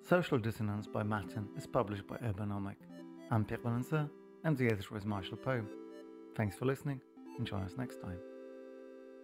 Social Dissonance by Matin is published by Urbanomic. I'm Pierre Valença, and the editor is Marshall Poe. Thanks for listening, and join us next time.